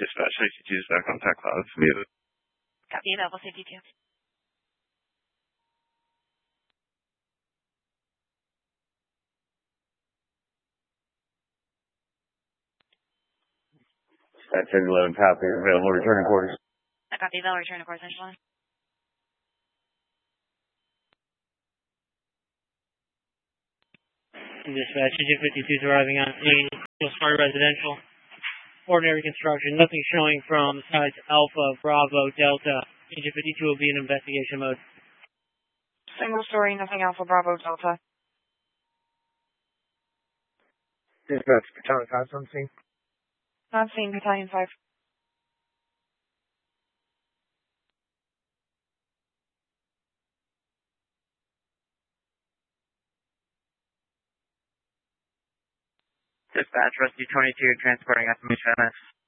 Dispatch 52 is back on Tech Cloud. Muted. Copy, available safety 2. Dispatch 11 copy, available returning quarters. Copy, available return to course, Central. Dispatch, Engine 52 is arriving on scene. Smart residential. Ordinary construction. Nothing showing from sites Alpha, Bravo, Delta. Engine 52 will be in investigation mode. Single story, nothing Alpha, Bravo, Delta. Dispatch, Battalion 5 on scene. On scene, Battalion 5. Dispatch, Rescue 22, transporting estimation MS.